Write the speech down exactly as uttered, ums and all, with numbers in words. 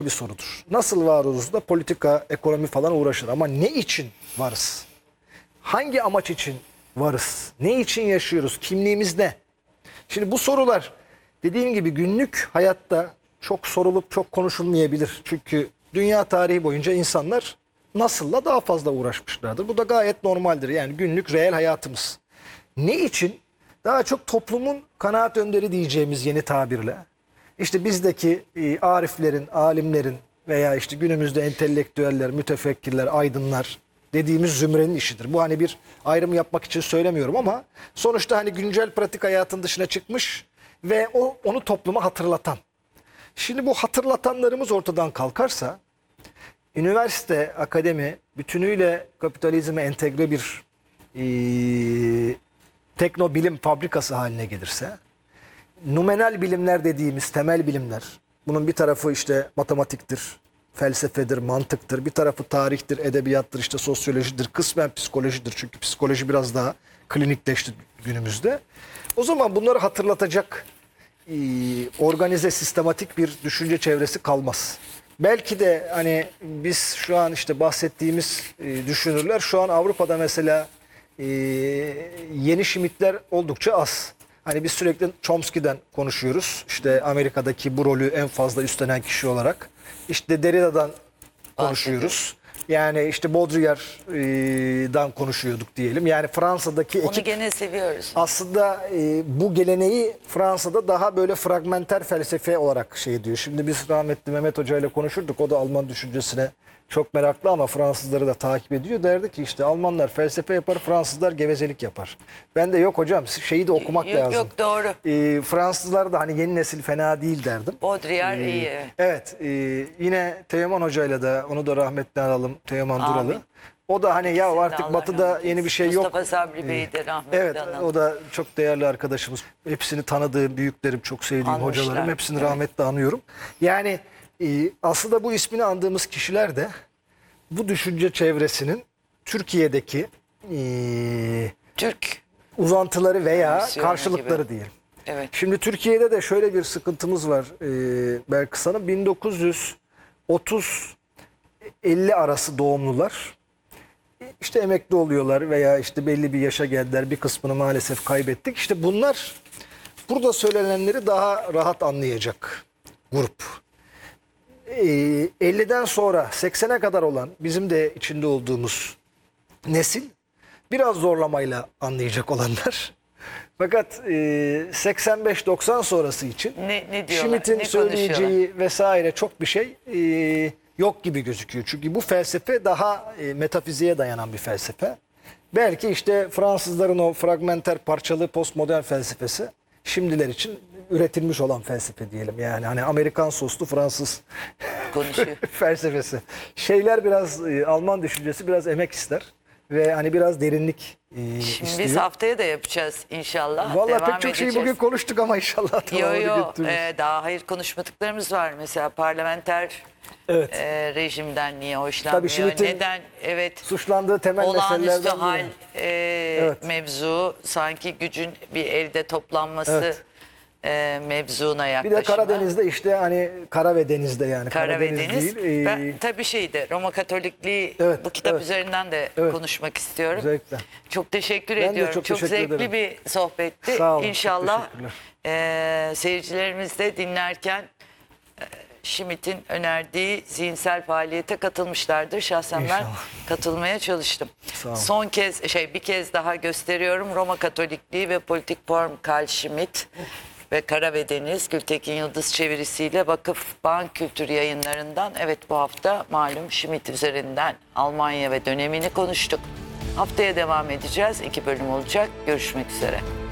bir sorudur. Nasıl var oluruz da politika, ekonomi falan uğraşır ama ne için varız? Hangi amaç için varız? Ne için yaşıyoruz? Kimliğimiz ne? Şimdi bu sorular dediğim gibi günlük hayatta çok sorulup çok konuşulmayabilir. Çünkü dünya tarihi boyunca insanlar nasılla daha fazla uğraşmışlardır. Bu da gayet normaldir. Yani günlük reel hayatımız. Ne için? Daha çok toplumun kanaat önderi diyeceğimiz yeni tabirle. İşte bizdeki e, ariflerin, alimlerin veya işte günümüzde entelektüeller, mütefekkirler, aydınlar dediğimiz zümrenin işidir. Bu hani bir ayrım yapmak için söylemiyorum ama sonuçta hani güncel pratik hayatın dışına çıkmış ve o onu topluma hatırlatan. Şimdi bu hatırlatanlarımız ortadan kalkarsa üniversite, akademi bütünüyle kapitalizme entegre bir e, teknobilim fabrikası haline gelirse, numenal bilimler dediğimiz temel bilimler, bunun bir tarafı işte matematiktir, felsefedir, mantıktır, bir tarafı tarihtir, edebiyattır, işte sosyolojidir, kısmen psikolojidir. Çünkü psikoloji biraz daha klinikleşti günümüzde. O zaman bunları hatırlatacak e, organize, sistematik bir düşünce çevresi kalmaz. Belki de hani biz şu an işte bahsettiğimiz e, düşünürler şu an Avrupa'da mesela e, yeni Schmitt'ler oldukça az. Hani biz sürekli Chomsky'den konuşuyoruz. İşte Amerika'daki bu rolü en fazla üstlenen kişi olarak. İşte Derrida'dan konuşuyoruz. Yani işte Baudrillard'dan konuşuyorduk diyelim. Yani Fransa'daki ekip... Onu gene seviyoruz. Aslında e, bu geleneği Fransa'da daha böyle fragmenter felsefe olarak şey diyor. Şimdi biz rahmetli Mehmet Hoca ile konuşurduk. O da Alman düşüncesine çok meraklı ama Fransızları da takip ediyor. Derdi ki işte Almanlar felsefe yapar, Fransızlar gevezelik yapar. Ben de yok hocam şeyi de okumak Yok, lazım. yok doğru. E, Fransızlar da hani yeni nesil fena değil derdim. Baudrillard Ee, iyi. Evet. e, yine Teoman Hoca'yla da onu da rahmetle analım. Teoman Duralı. Amin. O da hani ya İkisini de artık Allah Batı'da rahmet yeni bir şey eylesin. yok. Mustafa Sabri Bey'i de rahmetle Evet, analım. o da çok değerli arkadaşımız. Hepsini tanıdığım, büyüklerim, çok sevdiğim Anmışlar, hocalarım. Hepsini evet. rahmetle anıyorum. Yani e, aslında bu ismini andığımız kişiler de bu düşünce çevresinin Türkiye'deki e, Türk. uzantıları veya Versiyonu karşılıkları gibi. diyelim. Evet. Şimdi Türkiye'de de şöyle bir sıkıntımız var e, Belkıs Hanım. bin dokuz yüz otuz elli arası doğumlular işte emekli oluyorlar veya işte belli bir yaşa geldiler. Bir kısmını maalesef kaybettik. İşte bunlar burada söylenenleri daha rahat anlayacak grup. E, elliden sonra seksene kadar olan bizim de içinde olduğumuz nesil biraz zorlamayla anlayacak olanlar. Fakat e, seksen beş doksan sonrası için Ne, ne diyorlar? Schmitt'in ne söyleyeceği vesaire çok bir şey e, yok gibi gözüküyor. Çünkü bu felsefe daha e, metafiziğe dayanan bir felsefe. Belki işte Fransızların o fragmenter parçalı postmodern felsefesi şimdiler için üretilmiş olan felsefe diyelim. Yani hani Amerikan soslu Fransız konuşuyor? felsefesi. Şeyler biraz e, Alman düşüncesi biraz emek ister ve hani biraz derinlik e, Şimdi istiyor. biz haftaya da yapacağız inşallah. Vallahi Devam pek çok şeyi edeceğiz. bugün konuştuk ama inşallah Yo devamını yo götürürüz. e, daha hayır konuşmadıklarımız var. Mesela parlamenter Evet. e, rejimden niye hoşlanmıyor? Tabii Schmitt'in Neden? Evet. Suçlandığı temel Olağanüstü meselelerden hal biri. e, Evet. mevzu sanki gücün bir elde toplanması Evet. e, mevzuna Bir yaklaşımı. de Karadeniz'de işte hani Kara ve Deniz'de yani Kara ve Karadeniz Deniz. değil. e, Ben tabii şeyde Roma Katolikliği Evet, bu kitap evet. üzerinden de Evet. konuşmak istiyorum. Özellikle. Çok teşekkür Ben de ediyorum. çok Çok, teşekkür zevkli ederim. bir sohbetti. Sağ olun, çok İnşallah teşekkürler. e, seyircilerimiz de dinlerken e, Schmitt'in önerdiği zihinsel faaliyete katılmışlardır. Şahsen İnşallah. ben katılmaya çalıştım. Sağ olun. Son kez şey bir kez daha gösteriyorum. Roma Katolikliği ve Politik Form Carl Schmitt ve Kara ve Deniz Gültekin Yıldız çevirisiyle Vakıf Bank Kültür Yayınlarından. Evet, bu hafta malum Schmitt üzerinden Almanya ve dönemini konuştuk. Haftaya devam edeceğiz. İki bölüm olacak. Görüşmek üzere.